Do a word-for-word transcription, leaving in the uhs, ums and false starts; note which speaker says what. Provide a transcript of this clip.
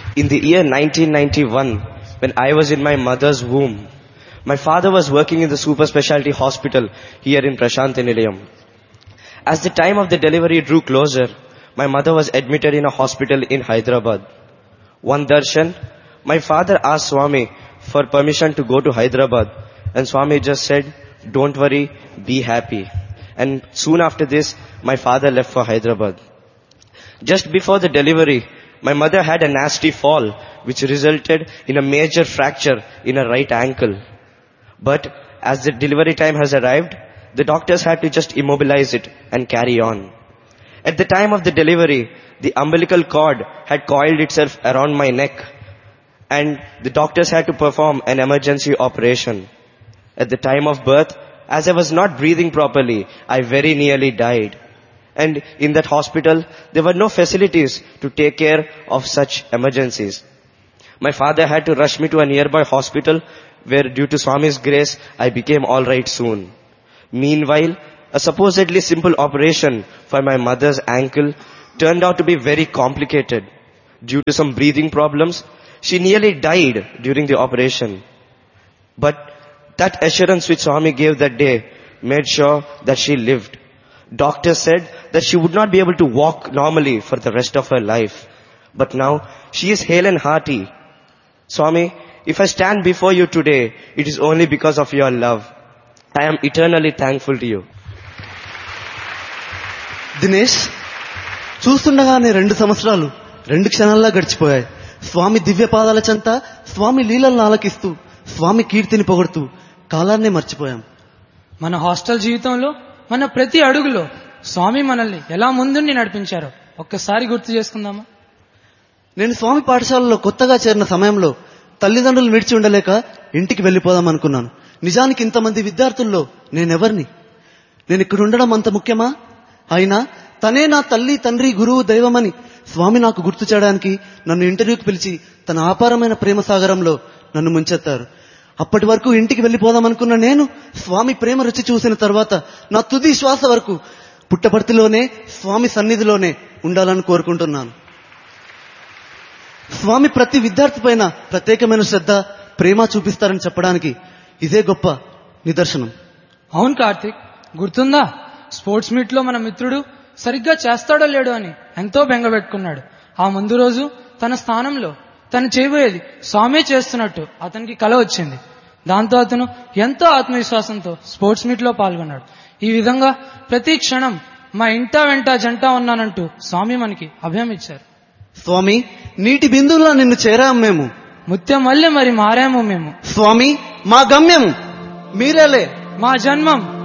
Speaker 1: In the year nineteen ninety-one, when I was in my mother's womb, my father was working in the super specialty hospital here in Prashanthi Nilayam. As the time of the delivery drew closer, my mother was admitted in a hospital in Hyderabad. One darshan, my father asked Swami for permission to go to Hyderabad, and Swami just said, "Don't worry, be happy." And soon after this, my father left for Hyderabad. Just before the delivery, my mother had a nasty fall, which resulted in a major fracture in her right ankle. But as the delivery time has arrived, the doctors had to just immobilize it and carry on. At the time of the delivery, the umbilical cord had coiled itself around my neck, and the doctors had to perform an emergency operation. At the time of birth, as I was not breathing properly, I very nearly died. And in that hospital, there were no facilities to take care of such emergencies. My father had to rush me to a nearby hospital where, due to Swami's grace, I became all right soon. Meanwhile, a supposedly simple operation for my mother's ankle turned out to be very complicated. Due to some breathing problems, she nearly died during the operation. But that assurance which Swami gave that day made sure that she lived. Doctors said that she would not be able to walk normally for the rest of her life. But now, she is hale and hearty. Swami, if I stand before you today, it is only because of your love. I am eternally thankful to you.
Speaker 2: Dinesh, చూస్తుండగానే రెండు సంవత్సరాలు రెండు క్షణాల్లో గడిచిపోయాయి. స్వామి దివ్య పాదాల చెంత స్వామి లీలలను ఆలకిస్తూ స్వామి కీర్తిని పొగడుతూ కాలాన్నే మర్చిపోయాం.
Speaker 3: మన హాస్టల్ జీవితంలో మన ప్రతి అడుగులో స్వామి మనల్ని ఎలా ముందుండి నడిపించారో ఒక్కసారి గుర్తు చేసుకుందామా?
Speaker 2: నేను స్వామి పాఠశాలలో కొత్తగా చేరిన సమయంలో తల్లిదండ్రులు విడిచి ఉండలేక ఇంటికి వెళ్లిపోదాం అనుకున్నాను. నిజానికి ఇంతమంది విద్యార్థుల్లో నేనెవర్ని? నేను ఇక్కడ ఉండడం అంత ముఖ్యమా? అయినా తనే నా తల్లి, తండ్రి, గురువు, దైవమని స్వామి నాకు గుర్తు చేయడానికి నన్ను ఇంటర్వ్యూకి పిలిచి తన అపారమైన ప్రేమ సాగరంలో నన్ను ముంచెత్తారు. అప్పటి వరకు ఇంటికి వెళ్లిపోదాం అనుకున్న నేను స్వామి ప్రేమ రుచి చూసిన తర్వాత నా తుది శ్వాస వరకు పుట్టపర్తిలోనే స్వామి సన్నిధిలోనే ఉండాలని కోరుకుంటున్నాను. స్వామి ప్రతి విద్యార్థి పైన ప్రత్యేకమైన శ్రద్ధ, ప్రేమ చూపిస్తారని చెప్పడానికి ఇదే గొప్ప నిదర్శనం.
Speaker 3: అవును కార్తిక్, గుర్తుందా? స్పోర్ట్స్ మీట్ లో మన మిత్రుడు సరిగ్గా చేస్తాడో లేడో అని ఎంతో బెంగపెట్టుకున్నాడు. ఆ ముందు రోజు తన స్థానంలో తను చేయబోయేది స్వామే చేస్తున్నట్టు అతనికి కల వచ్చింది. దాంతో అతను ఎంతో ఆత్మవిశ్వాసంతో స్పోర్ట్స్ మీట్ లో పాల్గొన్నాడు. ఈ విధంగా ప్రతి క్షణం మా ఇంటా వెంట జంట ఉన్నానంటూ స్వామి మనకి అభయం ఇచ్చారు.
Speaker 2: స్వామి, నీటి బిందువులా నిన్ను చేరాం మేము,
Speaker 3: ముత్యం వల్లే మరి మారాము మేము.
Speaker 2: స్వామి, మా గమ్యం మీరేలే,
Speaker 3: మా జన్మం